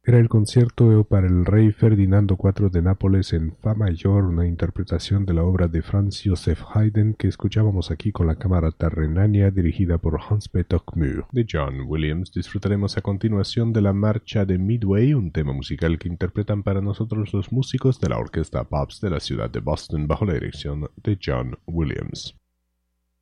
Era el concierto para el rey Ferdinando IV de Nápoles en Fa mayor, una interpretación de la obra de Franz Joseph Haydn que escuchábamos aquí con la Camerata Renania dirigida por Hans-Peter Gmür. De John Williams disfrutaremos a continuación de la marcha de Midway, un tema musical que interpretan para nosotros los músicos de la Orquesta Pabst de la ciudad de Boston bajo la dirección de John Williams.